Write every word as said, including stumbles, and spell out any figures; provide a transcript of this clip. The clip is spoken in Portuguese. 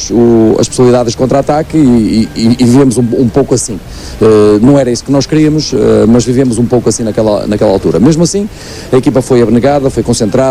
temos o, as possibilidades de contra-ataque e, e, e vivemos um, um pouco assim. Uh, não era isso que nós queríamos, uh, mas vivemos um pouco assim naquela, naquela altura. Mesmo assim, a equipa foi abnegada, foi concentrada.